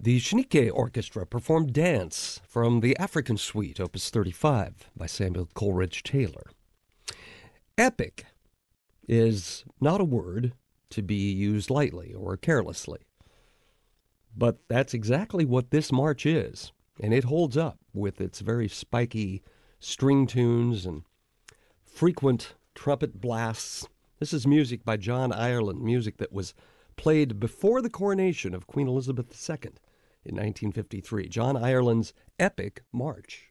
The Schnitke Orchestra performed Dance from the African Suite, Opus 35, by Samuel Coleridge Taylor. Epic is not a word to be used lightly or carelessly. But that's exactly what this march is, and it holds up with its very spiky string tunes and frequent trumpet blasts. This is music by John Ireland, music that was played before the coronation of Queen Elizabeth II in 1953. John Ireland's Epic March.